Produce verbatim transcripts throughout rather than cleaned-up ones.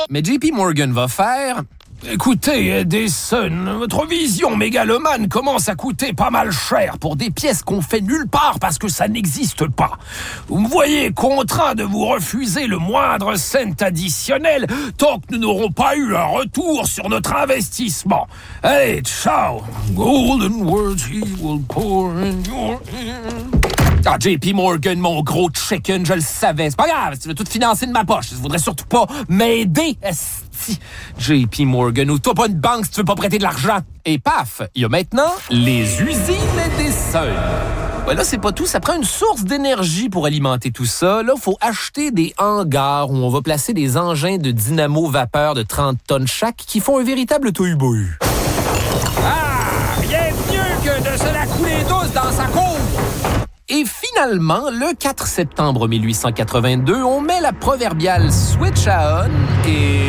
mais J P Morgan va faire... Écoutez, Edison, votre vision mégalomane commence à coûter pas mal cher pour des pièces qu'on fait nulle part parce que ça n'existe pas. Vous me voyez contraint de vous refuser le moindre cent additionnel tant que nous n'aurons pas eu un retour sur notre investissement. Allez, ciao. Golden words he will pour in your ear. Ah, J P Morgan, mon gros chicken, je le savais. C'est pas grave, tu veux tout financer de ma poche. Je voudrais surtout pas m'aider, esti. J P Morgan, ou toi pas une banque si tu veux pas prêter de l'argent. Et paf, il y a maintenant les usines Edison. Ouais, là, c'est pas tout. Ça prend une source d'énergie pour alimenter tout ça. Là, il faut acheter des hangars où on va placer des engins de dynamo-vapeur de trente tonnes chaque qui font un véritable tohu-bohu. Ah, bien mieux que de se la couler douce dans sa cour. Et finalement, le quatre septembre mille huit cent quatre-vingt-deux, on met la proverbiale switch à on et...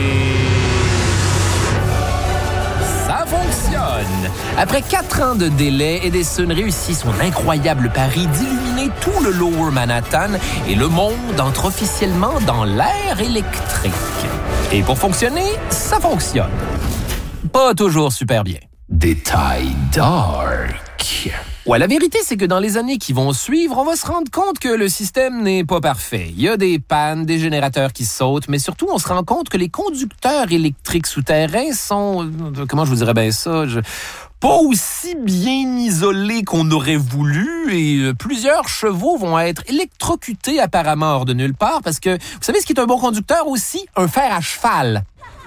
ça fonctionne! Après quatre ans de délai, Edison réussit son incroyable pari d'illuminer tout le Lower Manhattan et le monde entre officiellement dans l'ère électrique. Et pour fonctionner, ça fonctionne. Pas toujours super bien. Détail dark. Ouais, la vérité, c'est que dans les années qui vont suivre, on va se rendre compte que le système n'est pas parfait. Il y a des pannes, des générateurs qui sautent, mais surtout, on se rend compte que les conducteurs électriques souterrains sont... Euh, comment je vous dirais bien ça? Je... pas aussi bien isolés qu'on aurait voulu et euh, plusieurs chevaux vont être électrocutés apparemment hors de nulle part parce que, vous savez ce qui est un bon conducteur aussi? Un fer à cheval.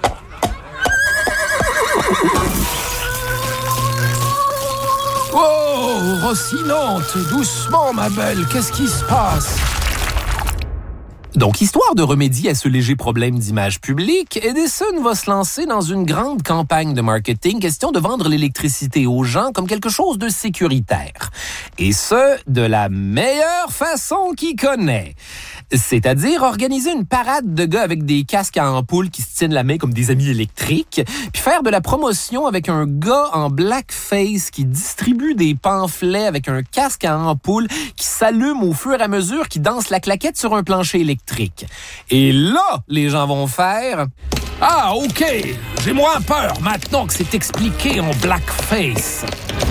Oh, Rocinante, doucement, ma belle, qu'est-ce qui se passe? Donc, histoire de remédier à ce léger problème d'image publique, Edison va se lancer dans une grande campagne de marketing, question de vendre l'électricité aux gens comme quelque chose de sécuritaire. Et ce, de la meilleure façon qu'il connaît. C'est-à-dire organiser une parade de gars avec des casques à ampoule qui se tiennent la main comme des amis électriques, puis faire de la promotion avec un gars en blackface qui distribue des pamphlets avec un casque à ampoule qui s'allume au fur et à mesure qu'il danse la claquette sur un plancher électrique. Et là, les gens vont faire... Ah, OK, j'ai moins peur maintenant que c'est expliqué en blackface.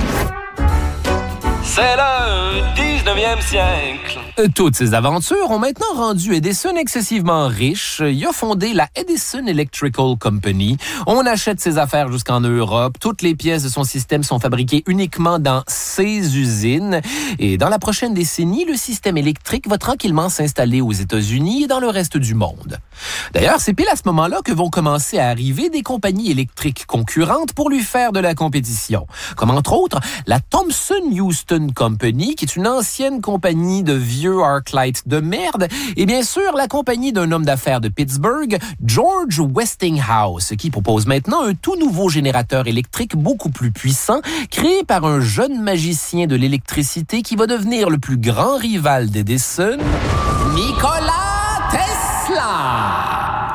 C'est le dix-neuvième siècle. Toutes ces aventures ont maintenant rendu Edison excessivement riche. Il a fondé la Edison Electrical Company. On achète ses affaires jusqu'en Europe. Toutes les pièces de son système sont fabriquées uniquement dans ses usines. Et dans la prochaine décennie, le système électrique va tranquillement s'installer aux États-Unis et dans le reste du monde. D'ailleurs, c'est pile à ce moment-là que vont commencer à arriver des compagnies électriques concurrentes pour lui faire de la compétition. Comme entre autres, la Thomson Houston Company, qui est une ancienne compagnie de vieux Arclight de merde, et bien sûr la compagnie d'un homme d'affaires de Pittsburgh, George Westinghouse, qui propose maintenant un tout nouveau générateur électrique beaucoup plus puissant, créé par un jeune magicien de l'électricité qui va devenir le plus grand rival d'Edison, Nikola Tesla.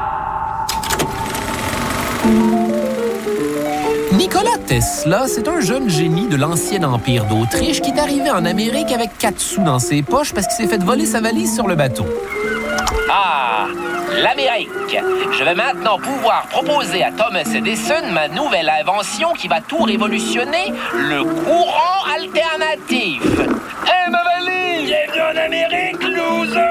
Nikola Tesla, c'est un jeune génie de l'ancien empire d'Autriche qui est arrivé en Amérique avec quatre sous dans ses poches parce qu'il s'est fait voler sa valise sur le bateau. Ah, l'Amérique. Je vais maintenant pouvoir proposer à Thomas Edison ma nouvelle invention qui va tout révolutionner, le courant alternatif. Hé, ma valise! Bienvenue en Amérique, loser!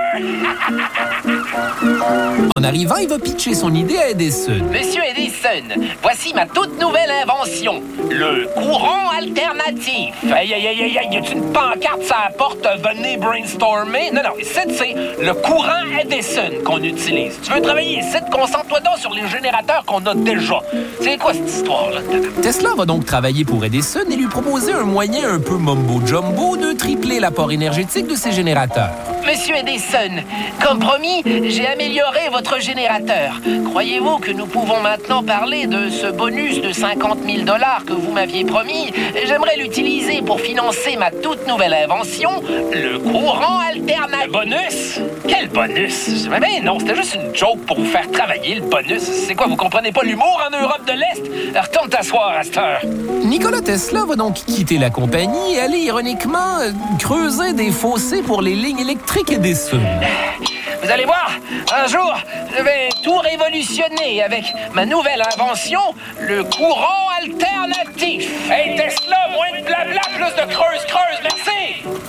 En arrivant, il va pitcher son idée à Edison. Monsieur Edison, voici ma toute nouvelle invention, le courant alternatif. Aïe, aïe, aïe, aïe, y a une pancarte sur la porte, venez brainstormer? Non, non, ici, c'est le courant Edison qu'on utilise. Tu veux travailler ici, concentre-toi donc sur les générateurs qu'on a déjà. C'est quoi cette histoire-là? Tesla va donc travailler pour Edison et lui proposer un moyen un peu mumbo-jumbo de tripler l'apport énergétique de ses générateurs. Monsieur Edison, comme promis, j'ai amélioré votre générateur. Croyez-vous que nous pouvons maintenant parler de ce bonus de cinquante mille dollars que vous m'aviez promis? J'aimerais l'utiliser pour financer ma toute nouvelle invention, le courant alternatif. Le bonus? Quel bonus? Ben non, c'était juste une joke pour vous faire travailler, le bonus. C'est quoi, vous comprenez pas l'humour en Europe de l'Est? Retourne t'asseoir à cette heure. Nikola Tesla va donc quitter la compagnie et aller ironiquement euh, creuser des fossés pour les lignes électriques Edison. Vous allez voir, un jour, je vais tout révolutionner. révolutionner avec ma nouvelle invention, le courant alternatif. Hey Tesla, moins de blabla, plus de creuse-creuse, merci!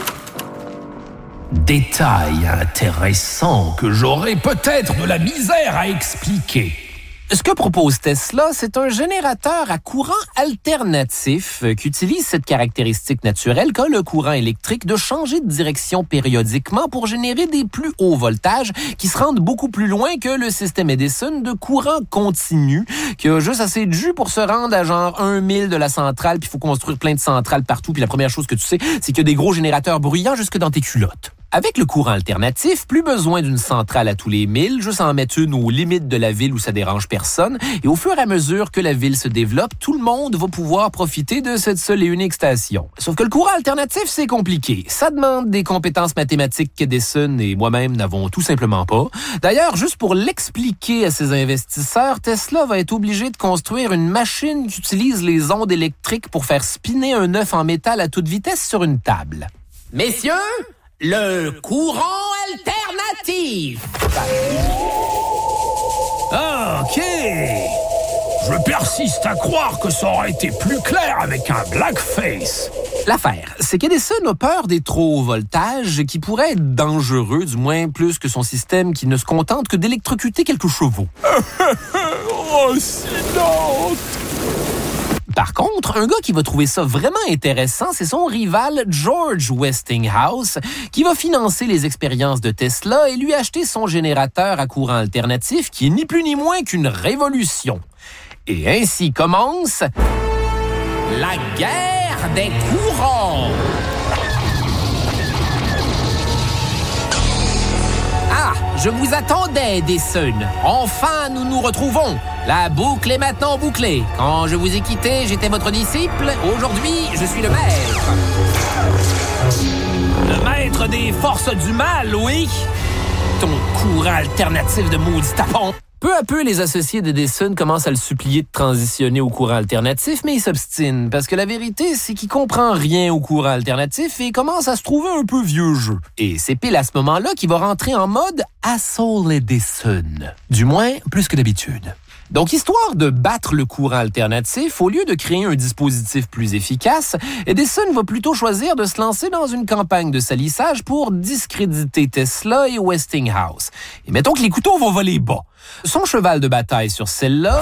Détail intéressant que j'aurais peut-être de la misère à expliquer. Ce que propose Tesla, c'est un générateur à courant alternatif qui utilise cette caractéristique naturelle qu'a le courant électrique de changer de direction périodiquement pour générer des plus hauts voltages qui se rendent beaucoup plus loin que le système Edison de courant continu qui a juste assez de jus pour se rendre à genre un mille de la centrale puis il faut construire plein de centrales partout puis la première chose que tu sais, c'est qu'il y a des gros générateurs bruyants jusque dans tes culottes. Avec le courant alternatif, plus besoin d'une centrale à tous les mille, juste en mettre une aux limites de la ville où ça dérange personne. Et au fur et à mesure que la ville se développe, tout le monde va pouvoir profiter de cette seule et unique station. Sauf que le courant alternatif, c'est compliqué. Ça demande des compétences mathématiques qu'Edison et moi-même n'avons tout simplement pas. D'ailleurs, juste pour l'expliquer à ses investisseurs, Tesla va être obligé de construire une machine qui utilise les ondes électriques pour faire spinner un œuf en métal à toute vitesse sur une table. Messieurs, le courant alternatif. Ah, OK. Je persiste à croire que ça aurait été plus clair avec un blackface. L'affaire, c'est qu'Edison a peur des trop hauts voltages qui pourraient être dangereux, du moins plus que son système qui ne se contente que d'électrocuter quelques chevaux. Oh, sinon... Par contre, un gars qui va trouver ça vraiment intéressant, c'est son rival George Westinghouse, qui va financer les expériences de Tesla et lui acheter son générateur à courant alternatif, qui est ni plus ni moins qu'une révolution. Et ainsi commence la guerre des courants. Ah, je vous attendais, Edison. Enfin, nous nous retrouvons. La boucle est maintenant bouclée. Quand je vous ai quitté, j'étais votre disciple. Aujourd'hui, je suis le maître. Le maître des forces du mal, oui. Ton courant alternatif de maudit tapon. Peu à peu, les associés d'Edison commencent à le supplier de transitionner au courant alternatif, mais il s'obstine, parce que la vérité, c'est qu'il comprend rien au courant alternatif et commence à se trouver un peu vieux jeu. Et c'est pile à ce moment-là qu'il va rentrer en mode Asshole Edison. Du moins, plus que d'habitude. Donc, histoire de battre le courant alternatif, au lieu de créer un dispositif plus efficace, Edison va plutôt choisir de se lancer dans une campagne de salissage pour discréditer Tesla et Westinghouse. Et mettons que les couteaux vont voler bas. Son cheval de bataille sur celle-là,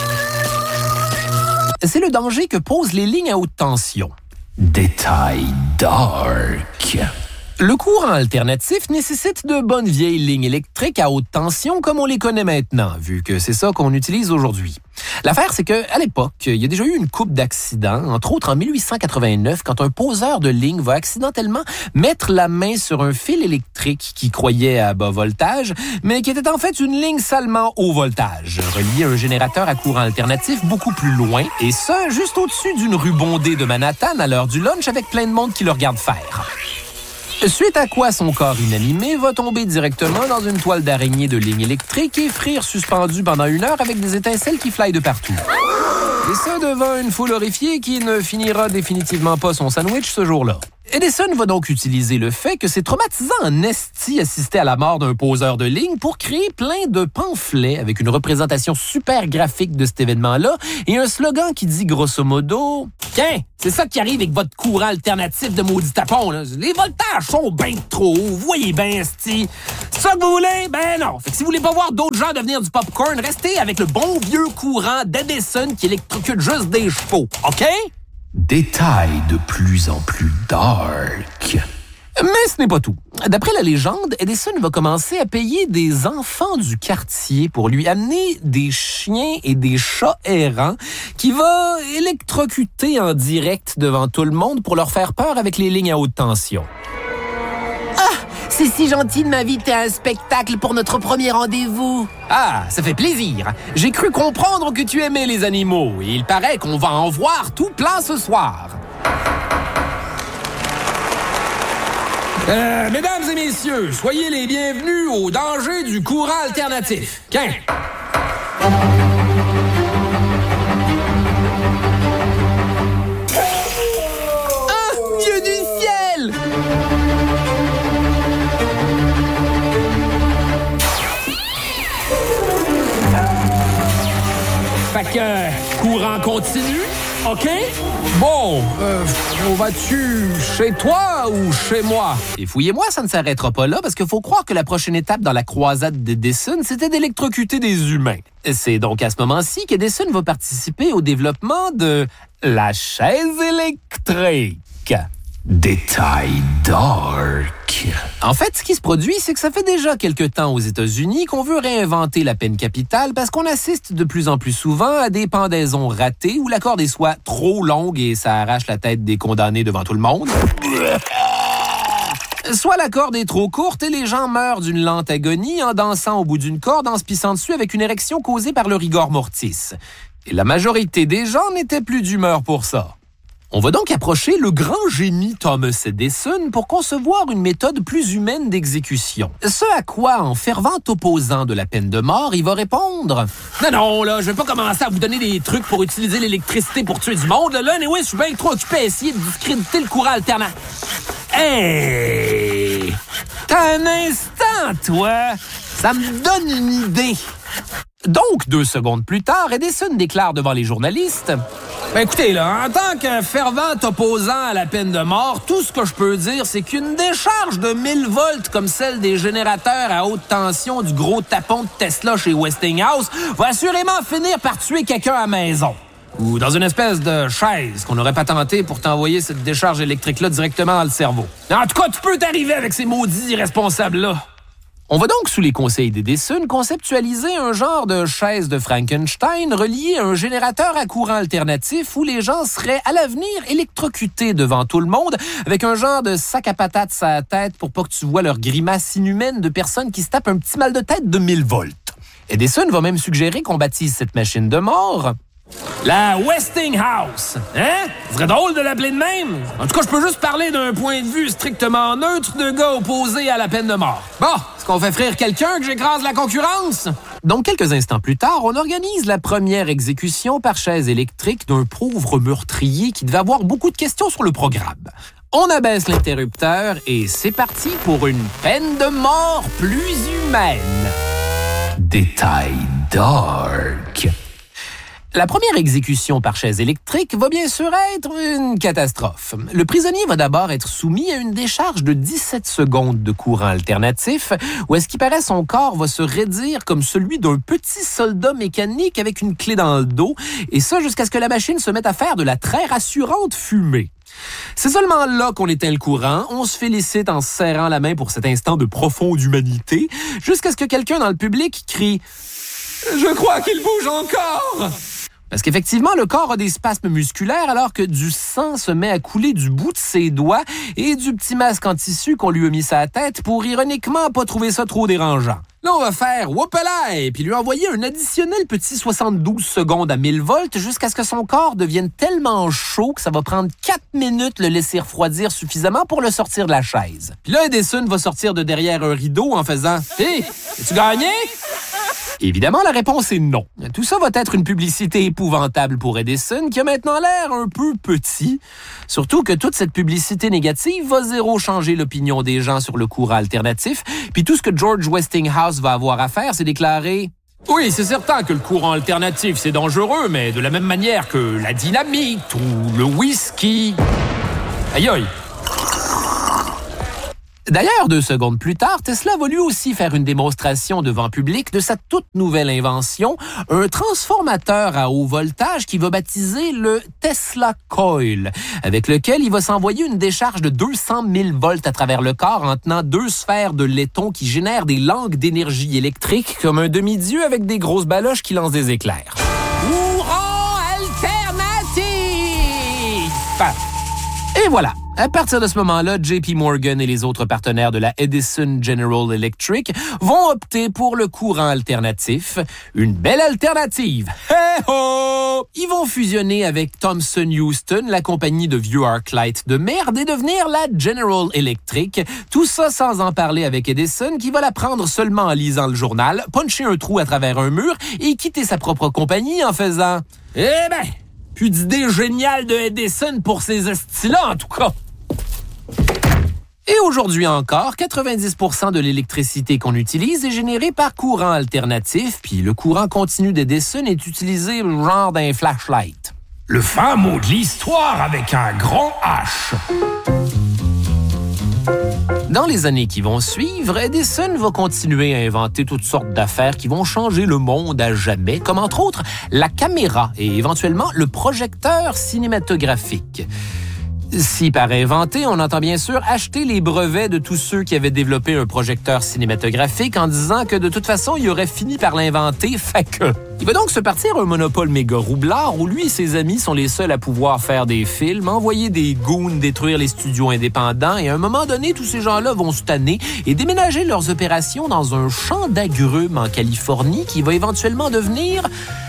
c'est le danger que posent les lignes à haute tension. Détail dark. Le courant alternatif nécessite de bonnes vieilles lignes électriques à haute tension comme on les connaît maintenant, vu que c'est ça qu'on utilise aujourd'hui. L'affaire, c'est qu'à l'époque, il y a déjà eu une couple d'accidents, entre autres en dix-huit cent quatre-vingt-neuf, quand un poseur de ligne va accidentellement mettre la main sur un fil électrique qui croyait à bas voltage, mais qui était en fait une ligne salement haut voltage, reliée à un générateur à courant alternatif beaucoup plus loin, et ça, juste au-dessus d'une rue bondée de Manhattan à l'heure du lunch avec plein de monde qui le regarde faire. Suite à quoi son corps inanimé va tomber directement dans une toile d'araignée de ligne électrique et frire suspendu pendant une heure avec des étincelles qui flyent de partout. Et ça devant une foule horrifiée qui ne finira définitivement pas son sandwich ce jour-là. Edison va donc utiliser le fait que c'est traumatisant en esti assister à la mort d'un poseur de ligne pour créer plein de pamphlets avec une représentation super graphique de cet événement-là et un slogan qui dit grosso modo « Tiens, c'est ça qui arrive avec votre courant alternatif de maudit tapon, là. Les voltages sont bien trop hauts, vous voyez bien, esti. C'est ça que vous voulez? Ben non. Fait que si vous voulez pas voir d'autres gens devenir du popcorn, restez avec le bon vieux courant d'Edison qui électrocute juste des chevaux, OK? » Détail de plus en plus dark. Mais ce n'est pas tout. D'après la légende, Edison va commencer à payer des enfants du quartier pour lui amener des chiens et des chats errants qu'il va électrocuter en direct devant tout le monde pour leur faire peur avec les lignes à haute tension. C'est si gentil de m'inviter à un spectacle pour notre premier rendez-vous. Ah, ça fait plaisir. J'ai cru comprendre que tu aimais les animaux et il paraît qu'on va en voir tout plein ce soir. Euh, mesdames et messieurs, soyez les bienvenus au danger du courant alternatif. Tiens. Ah, Dieu du ciel! Fait que, euh, courant continu, OK? Bon, euh, on va-tu chez toi ou chez moi? Et fouillez-moi, ça ne s'arrêtera pas là, parce qu'il faut croire que la prochaine étape dans la croisade d'Edison, c'était d'électrocuter des humains. C'est donc à ce moment-ci qu'Edison va participer au développement de la chaise électrique. Détail dark. En fait, ce qui se produit, c'est que ça fait déjà quelque temps aux États-Unis qu'on veut réinventer la peine capitale parce qu'on assiste de plus en plus souvent à des pendaisons ratées où la corde est soit trop longue et ça arrache la tête des condamnés devant tout le monde, soit la corde est trop courte et les gens meurent d'une lente agonie en dansant au bout d'une corde en se pissant dessus avec une érection causée par le rigor mortis. Et la majorité des gens n'étaient plus d'humeur pour ça. On va donc approcher le grand génie Thomas Edison pour concevoir une méthode plus humaine d'exécution. Ce à quoi, en fervent opposant de la peine de mort, il va répondre « Non, non, là, je vais pas commencer à vous donner des trucs pour utiliser l'électricité pour tuer du monde. Là, là anyway, je suis bien trop occupé à essayer de discréditer le courant alternant. » Hey! T'as un instant, toi! Ça me donne une idée. Donc, deux secondes plus tard, Edison déclare devant les journalistes « Ben écoutez, là, en tant que fervent opposant à la peine de mort, tout ce que je peux dire, c'est qu'une décharge de mille volts comme celle des générateurs à haute tension du gros tapon de Tesla chez Westinghouse va assurément finir par tuer quelqu'un à la maison. Ou dans une espèce de chaise qu'on n'aurait pas tenté pour t'envoyer cette décharge électrique-là directement dans le cerveau. En tout cas, tu peux t'arriver avec ces maudits irresponsables-là. » On va donc, sous les conseils d'Edison, conceptualiser un genre de chaise de Frankenstein reliée à un générateur à courant alternatif où les gens seraient à l'avenir électrocutés devant tout le monde avec un genre de sac à patates à la tête pour pas que tu vois leur grimace inhumaine de personnes qui se tapent un petit mal de tête de mille volts. Edison va même suggérer qu'on baptise cette machine de mort la Westinghouse. Hein? Ce serait drôle de l'appeler de même. En tout cas, je peux juste parler d'un point de vue strictement neutre de gars opposés à la peine de mort. Bon, est-ce qu'on fait frire quelqu'un que j'écrase la concurrence? Donc, quelques instants plus tard, on organise la première exécution par chaise électrique d'un pauvre meurtrier qui devait avoir beaucoup de questions sur le programme. On abaisse l'interrupteur et c'est parti pour une peine de mort plus humaine. Détail dark. La première exécution par chaise électrique va bien sûr être une catastrophe. Le prisonnier va d'abord être soumis à une décharge de dix-sept secondes de courant alternatif, où, à ce qui paraît, son corps va se raidir comme celui d'un petit soldat mécanique avec une clé dans le dos, et ça jusqu'à ce que la machine se mette à faire de la très rassurante fumée. C'est seulement là qu'on éteint le courant, on se félicite en se serrant la main pour cet instant de profonde humanité, jusqu'à ce que quelqu'un dans le public crie « Je crois qu'il bouge encore !» Parce qu'effectivement, le corps a des spasmes musculaires alors que du sang se met à couler du bout de ses doigts et du petit masque en tissu qu'on lui a mis sur la tête pour ironiquement pas trouver ça trop dérangeant. Là, on va faire « whoopalaï » puis lui envoyer un additionnel petit soixante-douze secondes à mille volts jusqu'à ce que son corps devienne tellement chaud que ça va prendre quatre minutes le laisser refroidir suffisamment pour le sortir de la chaise. Puis là, Edison va sortir de derrière un rideau en faisant « Hé, as-tu gagné? » Évidemment, la réponse est non. Tout ça va être une publicité épouvantable pour Edison, qui a maintenant l'air un peu petit. Surtout que toute cette publicité négative va zéro changer l'opinion des gens sur le courant alternatif. Puis tout ce que George Westinghouse va avoir à faire, c'est déclarer « Oui, c'est certain que le courant alternatif, c'est dangereux, mais de la même manière que la dynamite ou le whisky... » Aïe aïe! D'ailleurs, deux secondes plus tard, Tesla va lui aussi faire une démonstration devant public de sa toute nouvelle invention, un transformateur à haut voltage qui va baptiser le Tesla Coil, avec lequel il va s'envoyer une décharge de deux cent mille volts à travers le corps en tenant deux sphères de laiton qui génèrent des langues d'énergie électrique comme un demi-dieu avec des grosses baloches qui lancent des éclairs. Courant alternatif! Et voilà. À partir de ce moment-là, J P Morgan et les autres partenaires de la Edison General Electric vont opter pour le courant alternatif. Une belle alternative! Hey-ho! Ils vont fusionner avec Thomson Houston, la compagnie de vieux arc-light de merde, et devenir la General Electric. Tout ça sans en parler avec Edison, qui va la prendre seulement en lisant le journal, puncher un trou à travers un mur et quitter sa propre compagnie en faisant « Eh ben, plus d'idées géniales de Edison pour ces estis-là, en tout cas! » Et aujourd'hui encore, quatre-vingt-dix pour cent de l'électricité qu'on utilise est générée par courant alternatif, puis le courant continu d'Edison est utilisé genre d'un flashlight. Le fin mot de l'histoire avec un grand H. Dans les années qui vont suivre, Edison va continuer à inventer toutes sortes d'affaires qui vont changer le monde à jamais, comme entre autres la caméra et éventuellement le projecteur cinématographique. Si par inventer, on entend bien sûr acheter les brevets de tous ceux qui avaient développé un projecteur cinématographique en disant que de toute façon, il aurait fini par l'inventer, fait que... Il va donc se partir un monopole méga roublard où lui et ses amis sont les seuls à pouvoir faire des films, envoyer des goons détruire les studios indépendants et à un moment donné, tous ces gens-là vont se tanner et déménager leurs opérations dans un champ d'agrumes en Californie qui va éventuellement devenir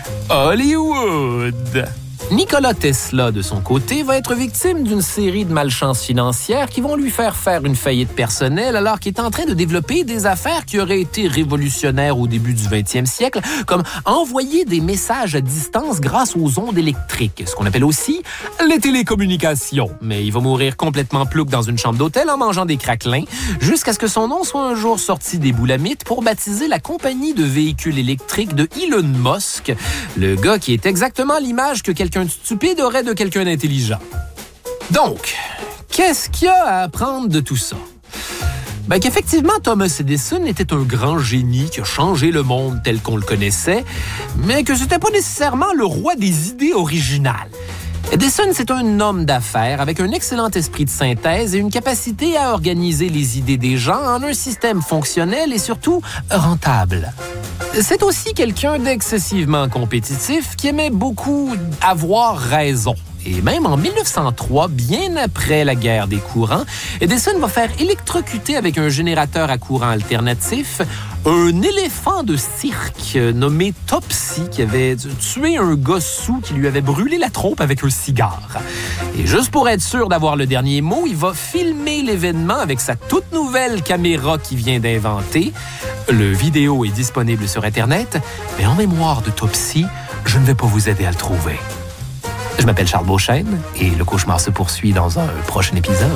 Hollywood. Nikola Tesla, de son côté, va être victime d'une série de malchances financières qui vont lui faire faire une faillite personnelle alors qu'il est en train de développer des affaires qui auraient été révolutionnaires au début du vingtième siècle, comme envoyer des messages à distance grâce aux ondes électriques, ce qu'on appelle aussi les télécommunications. Mais il va mourir complètement plouc dans une chambre d'hôtel en mangeant des craquelins, jusqu'à ce que son nom soit un jour sorti des boulamites pour baptiser la compagnie de véhicules électriques de Elon Musk, le gars qui est exactement l'image que quelqu'un de stupide aurait de quelqu'un d'intelligent. Donc, qu'est-ce qu'il y a à apprendre de tout ça? Ben qu'effectivement, Thomas Edison était un grand génie qui a changé le monde tel qu'on le connaissait, mais que c'était pas nécessairement le roi des idées originales. Edison, c'est un homme d'affaires avec un excellent esprit de synthèse et une capacité à organiser les idées des gens en un système fonctionnel et surtout rentable. C'est aussi quelqu'un d'excessivement compétitif qui aimait beaucoup avoir raison. Et même en mille neuf cent trois, bien après la guerre des courants, Edison va faire électrocuter avec un générateur à courant alternatif un éléphant de cirque nommé Topsy qui avait tué un gars saoul qui lui avait brûlé la trompe avec un cigare. Et juste pour être sûr d'avoir le dernier mot, il va filmer l'événement avec sa toute nouvelle caméra qu'il vient d'inventer. Le vidéo est disponible sur Internet, mais en mémoire de Topsy, je ne vais pas vous aider à le trouver. Je m'appelle Charles Beauchesne et le cauchemar se poursuit dans un prochain épisode.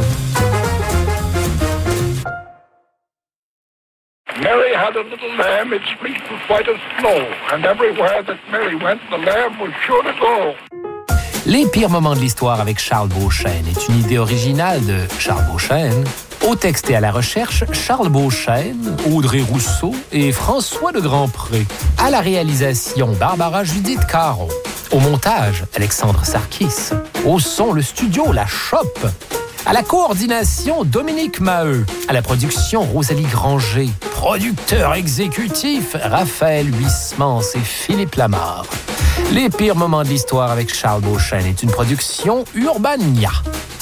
Mary had a little lamb, its fleece was white as snow, and everywhere that Mary went, the lamb was sure to go. Les pires moments de l'histoire avec Charles Beauchesne est une idée originale de Charles Beauchesne. Au texte et à la recherche, Charles Beauchesne, Audrey Rousseau et François de Grandpré. À la réalisation, Barbara Judith Caron. Au montage, Alexandre Sarkis. Au son, le studio La Chope. À la coordination, Dominique Maheu. À la production, Rosalie Granger. Producteur exécutif, Raphaël Huysmans et Philippe Lamarre. Les pires moments de l'histoire avec Charles Beauchesne est une production Urbania.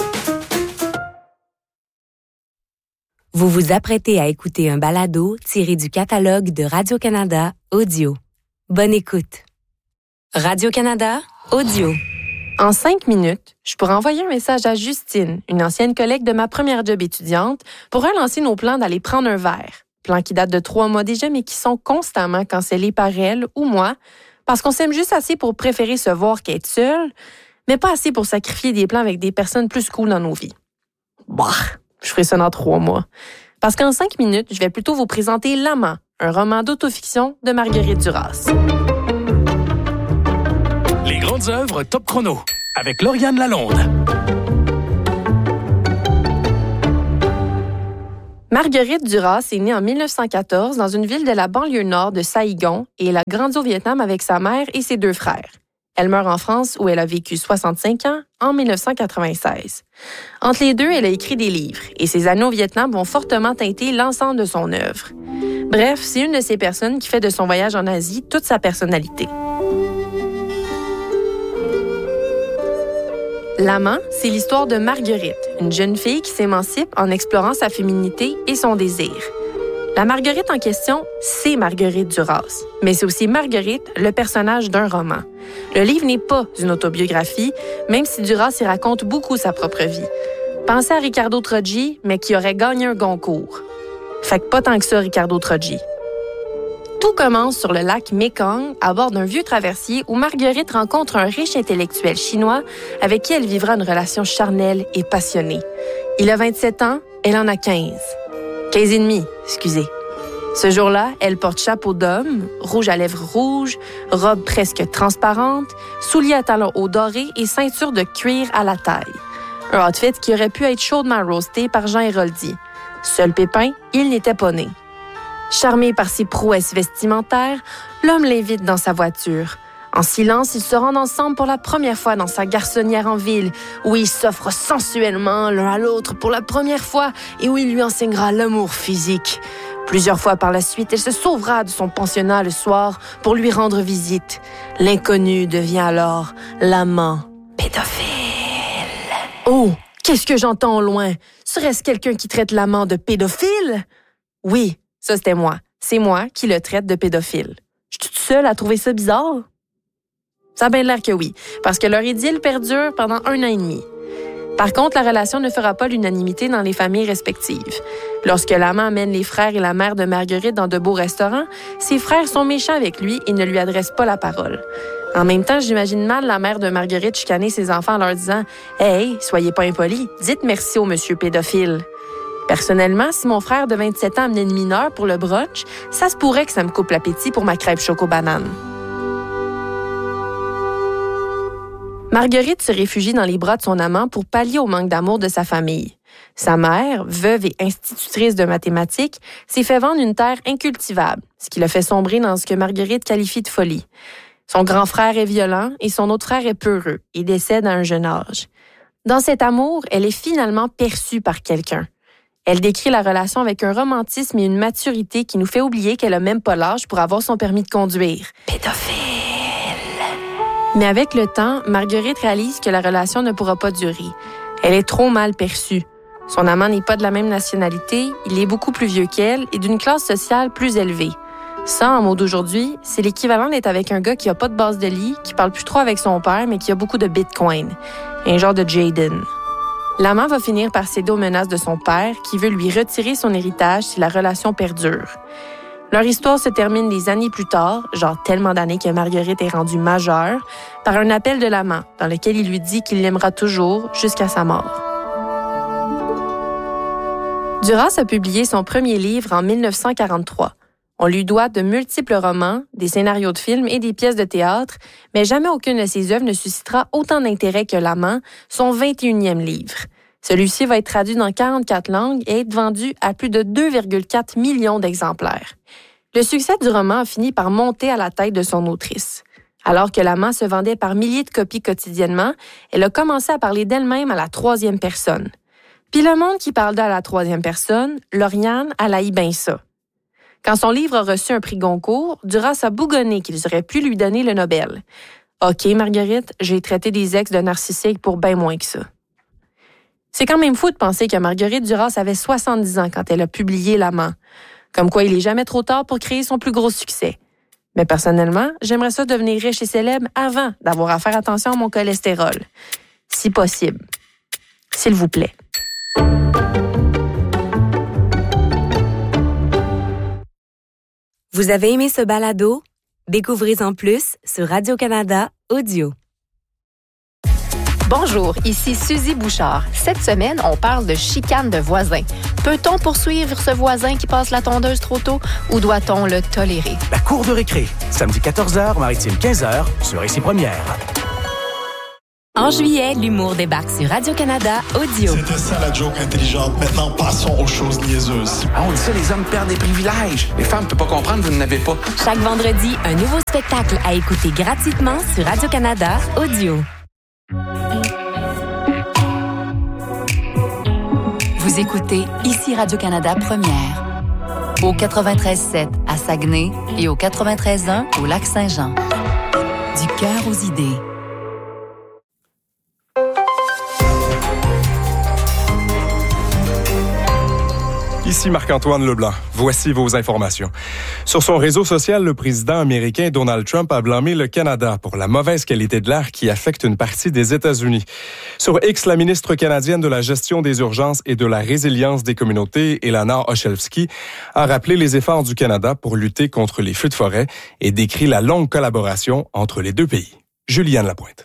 Vous vous apprêtez à écouter un balado tiré du catalogue de Radio-Canada Audio. Bonne écoute. Radio-Canada Audio. En cinq minutes, je pourrais envoyer un message à Justine, une ancienne collègue de ma première job étudiante, pour relancer nos plans d'aller prendre un verre. Plans qui datent de trois mois déjà, mais qui sont constamment cancellés par elle ou moi, parce qu'on s'aime juste assez pour préférer se voir qu'être seul, mais pas assez pour sacrifier des plans avec des personnes plus cool dans nos vies. Bah, je ferai ça dans trois mois. Parce qu'en cinq minutes, je vais plutôt vous présenter L'Amant, un roman d'autofiction de Marguerite Duras. Les grandes œuvres Top Chrono, avec Lauriane Lalonde. Marguerite Duras est née en mille neuf cent quatorze dans une ville de la banlieue nord de Saïgon et elle a grandi au Vietnam avec sa mère et ses deux frères. Elle meurt en France où elle a vécu soixante-cinq ans en mille neuf cent quatre-vingt-seize. Entre les deux, elle a écrit des livres et ses années au Vietnam vont fortement teinter l'ensemble de son œuvre. Bref, c'est une de ces personnes qui fait de son voyage en Asie toute sa personnalité. L'Amant, c'est l'histoire de Marguerite, une jeune fille qui s'émancipe en explorant sa féminité et son désir. La Marguerite en question, c'est Marguerite Duras, mais c'est aussi Marguerite, le personnage d'un roman. Le livre n'est pas une autobiographie, même si Duras y raconte beaucoup sa propre vie. Pensez à Ricardo Troggi, mais qui aurait gagné un Goncourt. Fait que pas tant que ça, Ricardo Troggi. Tout commence sur le lac Mekong, à bord d'un vieux traversier où Marguerite rencontre un riche intellectuel chinois avec qui elle vivra une relation charnelle et passionnée. Il a vingt-sept ans, elle en a quinze. quinze et demi, excusez. Ce jour-là, elle porte chapeau d'homme, rouge à lèvres rouges, robe presque transparente, souliers à talons hauts dorés et ceinture de cuir à la taille. Un outfit qui aurait pu être chaudement roasté par Jean Héroldi. Seul pépin, il n'était pas né. Charmé par ses prouesses vestimentaires, l'homme l'invite dans sa voiture. En silence, ils se rendent ensemble pour la première fois dans sa garçonnière en ville, où ils s'offrent sensuellement l'un à l'autre pour la première fois et où il lui enseignera l'amour physique. Plusieurs fois par la suite, elle se sauvera de son pensionnat le soir pour lui rendre visite. L'inconnu devient alors l'amant pédophile. Oh, qu'est-ce que j'entends au loin? Serait-ce quelqu'un qui traite l'amant de pédophile? Oui, ça c'était moi. C'est moi qui le traite de pédophile. Je suis toute seule à trouver ça bizarre? Ça a bien l'air que oui, parce que leur idylle perdure pendant un an et demi. Par contre, la relation ne fera pas l'unanimité dans les familles respectives. Lorsque l'amant amène les frères et la mère de Marguerite dans de beaux restaurants, ses frères sont méchants avec lui et ne lui adressent pas la parole. En même temps, j'imagine mal la mère de Marguerite chicaner ses enfants en leur disant « Hey, soyez pas impolis, dites merci au monsieur pédophile. » Personnellement, si mon frère de vingt-sept ans amenait une mineure pour le brunch, ça se pourrait que ça me coupe l'appétit pour ma crêpe choco-banane. Marguerite se réfugie dans les bras de son amant pour pallier au manque d'amour de sa famille. Sa mère, veuve et institutrice de mathématiques, s'est fait vendre une terre incultivable, ce qui l'a fait sombrer dans ce que Marguerite qualifie de folie. Son grand frère est violent et son autre frère est peureux et décède à un jeune âge. Dans cet amour, elle est finalement perçue par quelqu'un. Elle décrit la relation avec un romantisme et une maturité qui nous fait oublier qu'elle a même pas l'âge pour avoir son permis de conduire. Pédophile! Mais avec le temps, Marguerite réalise que la relation ne pourra pas durer. Elle est trop mal perçue. Son amant n'est pas de la même nationalité, il est beaucoup plus vieux qu'elle et d'une classe sociale plus élevée. Ça, en mots d'aujourd'hui, c'est l'équivalent d'être avec un gars qui a pas de base de lit, qui parle plus trop avec son père, mais qui a beaucoup de bitcoin. Un genre de Jaden. L'amant va finir par céder aux menaces de son père, qui veut lui retirer son héritage si la relation perdure. Leur histoire se termine des années plus tard, genre tellement d'années que Marguerite est rendue majeure, par un appel de l'amant, dans lequel il lui dit qu'il l'aimera toujours jusqu'à sa mort. Duras a publié son premier livre en dix-neuf cent quarante-trois. On lui doit de multiples romans, des scénarios de films et des pièces de théâtre, mais jamais aucune de ses œuvres ne suscitera autant d'intérêt que L'Amant, son vingt et unième livre. Celui-ci va être traduit dans quarante-quatre langues et être vendu à plus de deux virgule quatre millions d'exemplaires. Le succès du roman a fini par monter à la tête de son autrice. Alors que L'Amant se vendait par milliers de copies quotidiennement, elle a commencé à parler d'elle-même à la troisième personne. Puis le monde qui parle d'elle à la troisième personne, Lauriane, elle haït bien ça. Quand son livre a reçu un prix Goncourt, Duras a bougonné qu'ils auraient pu lui donner le Nobel. « OK, Marguerite, j'ai traité des ex de narcissiques pour bien moins que ça. » C'est quand même fou de penser que Marguerite Duras avait soixante-dix ans quand elle a publié L'Amant. Comme quoi, il est jamais trop tard pour créer son plus gros succès. Mais personnellement, j'aimerais ça devenir riche et célèbre avant d'avoir à faire attention à mon cholestérol. Si possible. S'il vous plaît. Vous avez aimé ce balado? Découvrez-en plus sur Radio-Canada Audio. Bonjour, ici Suzy Bouchard. Cette semaine, on parle de chicane de voisins. Peut-on poursuivre ce voisin qui passe la tondeuse trop tôt ou doit-on le tolérer? La cour de récré, samedi quatorze heures, Maritime quinze heures, sur Ici Première. En juillet, l'humour débarque sur Radio-Canada Audio. C'était ça la joke intelligente. Maintenant, passons aux choses niaiseuses. Ah, on dit ça, les hommes perdent des privilèges. Les femmes ne peuvent pas comprendre, vous n'en avez pas. Chaque vendredi, un nouveau spectacle à écouter gratuitement sur Radio-Canada Audio. Vous écoutez Ici Radio-Canada Première. Au quatre-vingt-treize sept à Saguenay et au quatre-vingt-treize un au Lac-Saint-Jean. Du cœur aux idées. Ici Marc-Antoine Leblanc. Voici vos informations. Sur son réseau social, le président américain Donald Trump a blâmé le Canada pour la mauvaise qualité de l'air qui affecte une partie des États-Unis. Sur X, la ministre canadienne de la gestion des urgences et de la résilience des communautés, Elana Oshelski, a rappelé les efforts du Canada pour lutter contre les feux de forêt et décrit la longue collaboration entre les deux pays. Juliane Lapointe.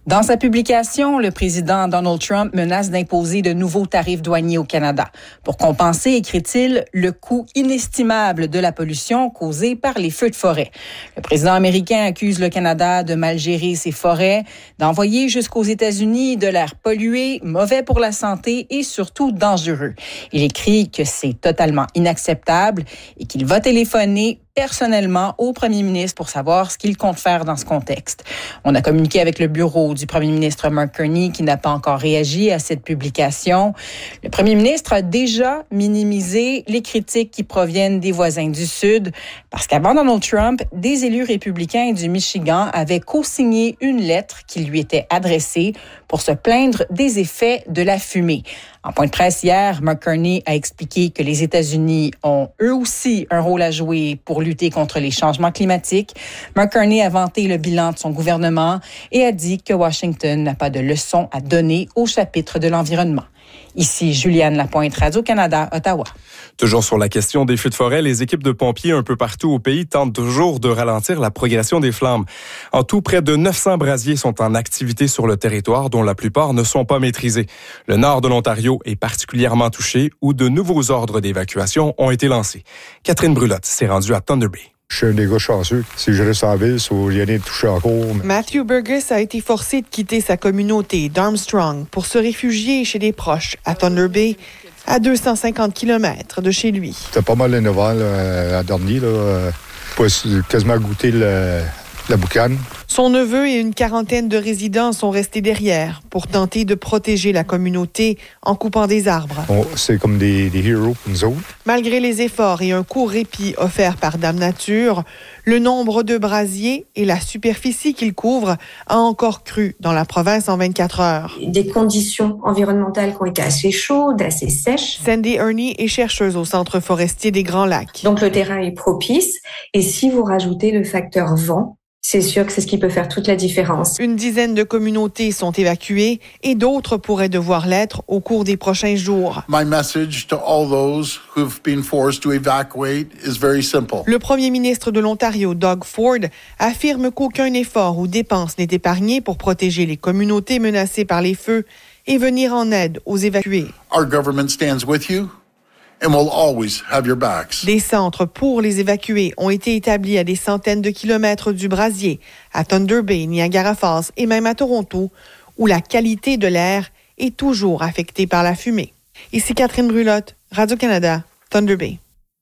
Dans sa publication, le président Donald Trump menace d'imposer de nouveaux tarifs douaniers au Canada pour compenser, écrit-il, le coût inestimable de la pollution causée par les feux de forêt. Le président américain accuse le Canada de mal gérer ses forêts, d'envoyer jusqu'aux États-Unis de l'air pollué, mauvais pour la santé et surtout dangereux. Il écrit que c'est totalement inacceptable et qu'il va téléphoner personnellement au premier ministre pour savoir ce qu'il compte faire dans ce contexte. On a communiqué avec le bureau du premier ministre Mark Carney qui n'a pas encore réagi à cette publication. Le premier ministre a déjà minimisé les critiques qui proviennent des voisins du Sud parce qu'avant Donald Trump, des élus républicains du Michigan avaient co-signé une lettre qui lui était adressée pour se plaindre des effets de la fumée. En point de presse hier, Mark Carney a expliqué que les États-Unis ont eux aussi un rôle à jouer pour lutter contre les changements climatiques. Mark Carney a vanté le bilan de son gouvernement et a dit que Washington n'a pas de leçons à donner au chapitre de l'environnement. Ici Juliane Lapointe, Radio-Canada, Ottawa. Toujours sur la question des feux de forêt, les équipes de pompiers un peu partout au pays tentent toujours de ralentir la progression des flammes. En tout, près de neuf cents brasiers sont en activité sur le territoire, dont la plupart ne sont pas maîtrisés. Le nord de l'Ontario est particulièrement touché, où de nouveaux ordres d'évacuation ont été lancés. Catherine Brulotte s'est rendue à Thunder Bay. Je suis un des gars chanceux. Si je reste en ville, il n'y a rien de touché encore. Matthew Burgess a été forcé de quitter sa communauté d'Armstrong pour se réfugier chez des proches à Thunder Bay, à deux cent cinquante kilomètres de chez lui. C'était pas mal énervant, là, à dernier. Là. Pas quasiment goûter le, la boucane. Son neveu et une quarantaine de résidents sont restés derrière pour tenter de protéger la communauté en coupant des arbres. Oh, c'est comme des, des héros pour nous autres. Malgré les efforts et un court répit offert par Dame Nature, le nombre de brasiers et la superficie qu'ils couvrent a encore cru dans la province en vingt-quatre heures. Des conditions environnementales qui ont été assez chaudes, assez sèches. Sandy Ernie est chercheuse au Centre forestier des Grands Lacs. Donc le terrain est propice et si vous rajoutez le facteur vent, c'est sûr que c'est ce qui peut faire toute la différence. Une dizaine de communautés sont évacuées et d'autres pourraient devoir l'être au cours des prochains jours. My message to all those who've been forced to evacuate is very simple. Le premier ministre de l'Ontario, Doug Ford, affirme qu'aucun effort ou dépense n'est épargné pour protéger les communautés menacées par les feux et venir en aide aux évacués. Our government stands with you. And we'll always have your backs. Des centres pour les évacués ont été établis à des centaines de kilomètres du brasier, à Thunder Bay, Niagara Falls et même à Toronto, où la qualité de l'air est toujours affectée par la fumée. Ici Catherine Brulotte, Radio-Canada, Thunder Bay.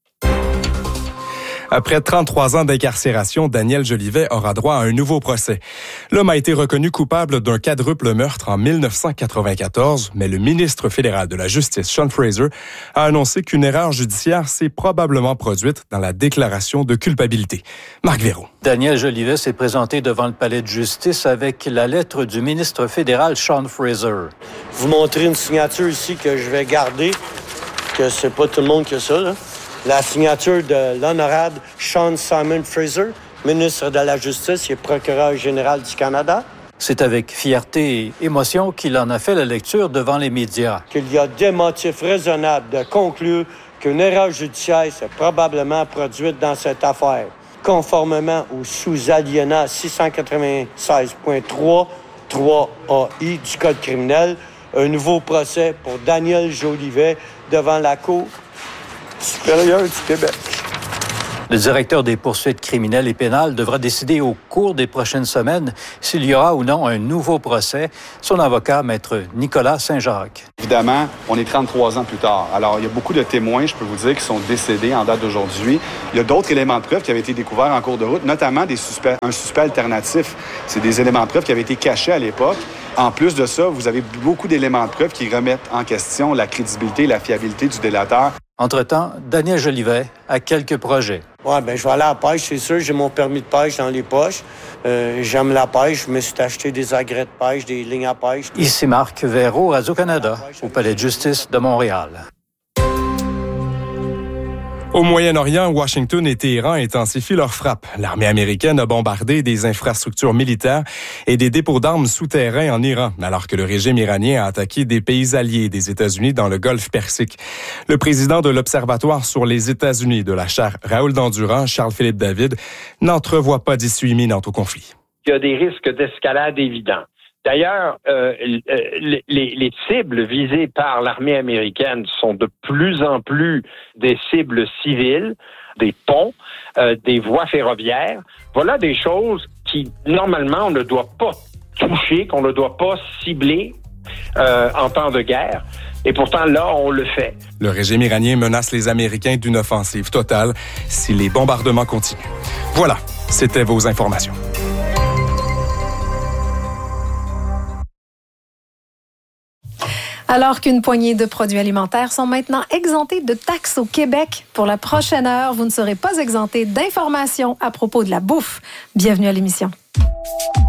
Après trente-trois ans d'incarcération, Daniel Jolivet aura droit à un nouveau procès. L'homme a été reconnu coupable d'un quadruple meurtre en mille neuf cent quatre-vingt-quatorze, mais le ministre fédéral de la Justice, Sean Fraser, a annoncé qu'une erreur judiciaire s'est probablement produite dans la déclaration de culpabilité. Marc Véraud. Daniel Jolivet s'est présenté devant le palais de justice avec la lettre du ministre fédéral, Sean Fraser. Vous montrez une signature ici que je vais garder, que c'est pas tout le monde qui a ça, là. La signature de l'honorable Sean Simon Fraser, ministre de la Justice et procureur général du Canada. C'est avec fierté et émotion qu'il en a fait la lecture devant les médias. Qu'il y a des motifs raisonnables de conclure qu'une erreur judiciaire s'est probablement produite dans cette affaire. Conformément au sous-alinéa six cent quatre-vingt-seize point trois, trois A I du Code criminel, un nouveau procès pour Daniel Jolivet devant la Cour supérieure du Québec. Le directeur des poursuites criminelles et pénales devra décider au cours des prochaines semaines s'il y aura ou non un nouveau procès. Son avocat, maître Nicolas Saint-Jacques. Évidemment, on est trente-trois ans plus tard. Alors, il y a beaucoup de témoins, je peux vous dire, qui sont décédés en date d'aujourd'hui. Il y a d'autres éléments de preuve qui avaient été découverts en cours de route, notamment des suspects, un suspect alternatif. C'est des éléments de preuve qui avaient été cachés à l'époque. En plus de ça, vous avez beaucoup d'éléments de preuve qui remettent en question la crédibilité et la fiabilité du délateur. Entre-temps, Daniel Jolivet a quelques projets. Oui, bien, je vais aller à la pêche, c'est sûr. J'ai mon permis de pêche dans les poches. Euh, j'aime la pêche. Je me suis acheté des agrès de pêche, des lignes à pêche. Ici Marc Véraud, Radio-Canada, au Palais de justice de Montréal. Au Moyen-Orient, Washington et Téhéran intensifient leurs frappes. L'armée américaine a bombardé des infrastructures militaires et des dépôts d'armes souterrains en Iran, alors que le régime iranien a attaqué des pays alliés des États-Unis dans le Golfe Persique. Le président de l'Observatoire sur les États-Unis de la chaire Raoul Dandurand, Charles-Philippe David, n'entrevoit pas d'issue imminente au conflit. Il y a des risques d'escalade évidents. D'ailleurs, euh, les, les cibles visées par l'armée américaine sont de plus en plus des cibles civiles, des ponts, euh, des voies ferroviaires. Voilà des choses qui, normalement, on ne doit pas toucher, qu'on ne doit pas cibler euh, en temps de guerre. Et pourtant, là, on le fait. Le régime iranien menace les Américains d'une offensive totale si les bombardements continuent. Voilà, c'était vos informations. Alors qu'une poignée de produits alimentaires sont maintenant exemptés de taxes au Québec, pour la prochaine heure, vous ne serez pas exempté d'informations à propos de la bouffe. Bienvenue à l'émission.